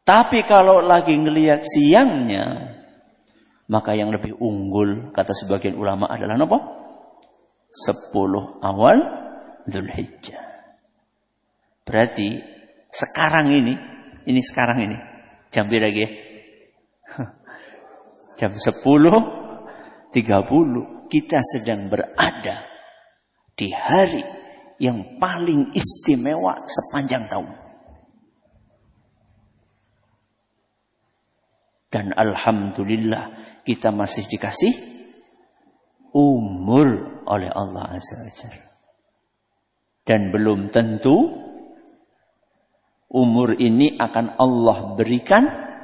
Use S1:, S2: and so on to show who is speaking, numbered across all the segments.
S1: Tapi kalau lagi ngelihat siangnya, maka yang lebih unggul kata sebagian ulama adalah apa? 10 awal Dzulhijjah. Berarti sekarang ini jam berapa lagi ya? Jam 10.30 kita sedang berada di hari yang paling istimewa sepanjang tahun. Dan alhamdulillah kita masih dikasih umur oleh Allah Azza wa Jalla. Dan belum tentu umur ini akan Allah berikan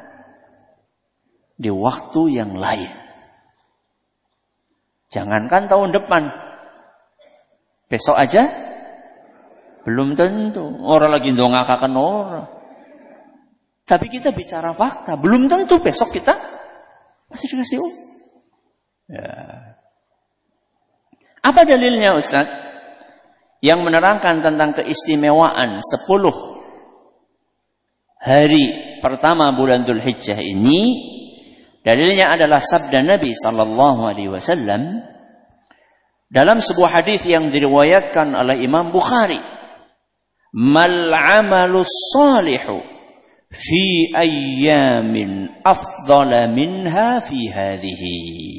S1: di waktu yang lain. Jangankan tahun depan, besok aja belum tentu. Orang lagi ndongakaken orang. Tapi kita bicara fakta, belum tentu besok kita masih dikasih umur. Ya. Apa dalilnya Ustaz? Yang menerangkan tentang keistimewaan 10 hari pertama bulan Dzulhijjah ini, dalilnya adalah sabda Nabi sallallahu alaihi wasallam dalam sebuah hadis yang diriwayatkan oleh Imam Bukhari. Mal 'amalus shalihu fi ayyamin afdala minha fi hadhihi.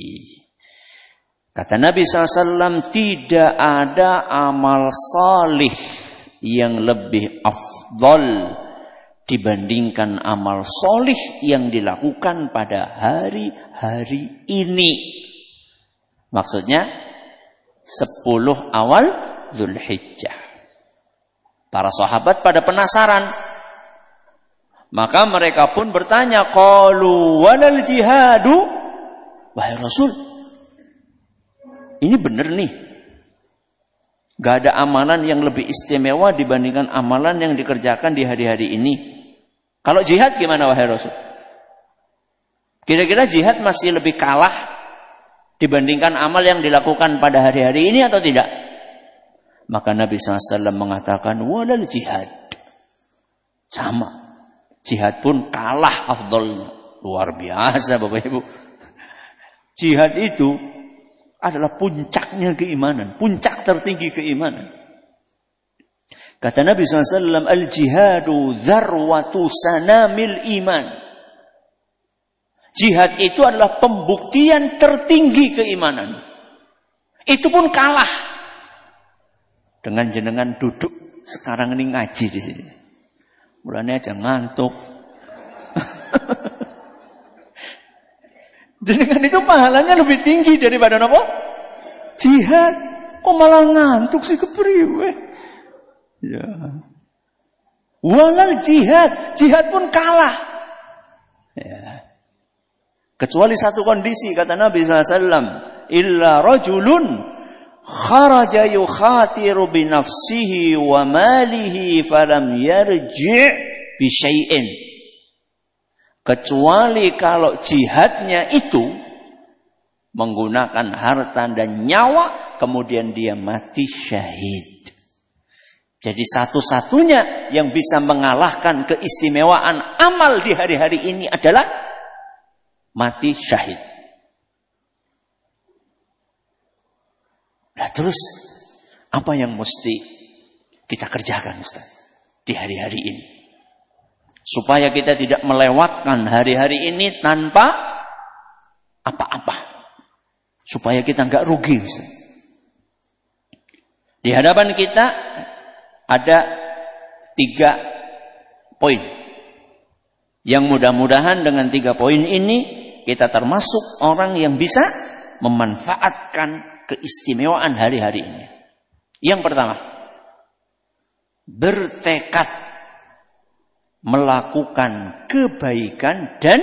S1: Kata Nabi SAW, tidak ada amal salih yang lebih afdal dibandingkan amal salih yang dilakukan pada hari-hari ini. Maksudnya 10 awal Dzulhijjah. Para sahabat pada penasaran. Maka mereka pun bertanya, qalu walal jihadu? Wahai Rasul, ini benar nih. Gak ada amalan yang lebih istimewa dibandingkan amalan yang dikerjakan di hari-hari ini. Kalau jihad gimana wahai Rasul? Kira-kira jihad masih lebih kalah dibandingkan amal yang dilakukan pada hari-hari ini atau tidak? Maka Nabi SAW mengatakan, walal jihad. Sama. Jihad pun kalah afdolnya. Luar biasa Bapak Ibu. Jihad itu adalah puncaknya keimanan. Puncak tertinggi keimanan. Kata Nabi SAW, al-jihadu dzarwatu sanamil iman. Jihad itu adalah pembuktian tertinggi keimanan. Itu pun kalah dengan jenengan duduk sekarang ini ngaji di sini. Mulanya aja ngantuk. Jenengan itu pahalanya lebih tinggi daripada apa? Jihad. Kok malah ngantuk sih kepriwe? Ya. Walal jihad. Jihad pun kalah. Ya. Kecuali satu kondisi kata Nabi SAW. Illa rajulun kharaja yukhatiru binafsihi wa malihi falam yarji' bi syai'in. Kecuali kalau jihadnya itu menggunakan harta dan nyawa, kemudian dia mati syahid. Jadi satu-satunya yang bisa mengalahkan keistimewaan amal di hari-hari ini adalah mati syahid. Nah terus apa yang mesti kita kerjakan Ustaz di hari-hari ini? Supaya kita tidak melewatkan hari-hari ini tanpa apa-apa. Supaya kita enggak rugi Ustaz. Di hadapan kita ada 3 poin. Yang mudah-mudahan dengan 3 poin ini kita termasuk orang yang bisa memanfaatkan keistimewaan hari-hari ini. Yang pertama, bertekad melakukan kebaikan dan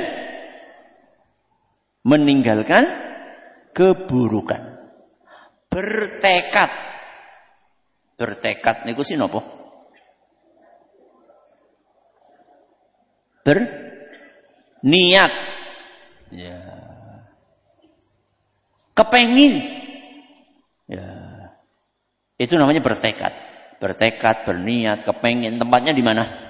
S1: meninggalkan keburukan. Bertekad. Bertekad niku sing napa? Berniat. Ya. Kepengin. Ya. Itu namanya bertekad. Bertekad, berniat, kepengin. Tempatnya di mana?